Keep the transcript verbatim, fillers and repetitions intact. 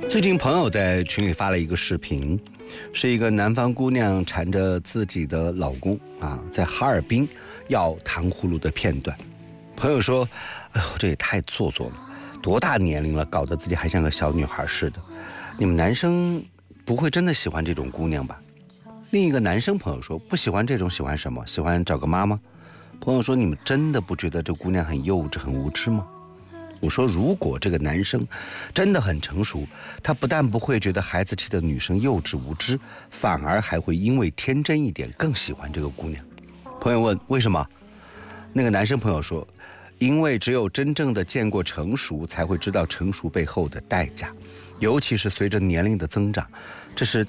最近朋友在群里发了一个视频，是一个南方姑娘缠着自己的老公啊，在哈尔滨要糖葫芦的片段。朋友说：“哎呦，这也太做作了，多大年龄了，搞得自己还像个小女孩似的。你们男生不会真的喜欢这种姑娘吧？”另一个男生朋友说：“不喜欢这种，喜欢什么？喜欢找个妈妈？”朋友说：“你们真的不觉得这姑娘很幼稚、很无知吗？”我说，如果这个男生真的很成熟，他不但不会觉得孩子气的女生幼稚无知，反而还会因为天真一点更喜欢这个姑娘。朋友问为什么？那个男生朋友说，因为只有真正的见过成熟，才会知道成熟背后的代价，尤其是随着年龄的增长，这是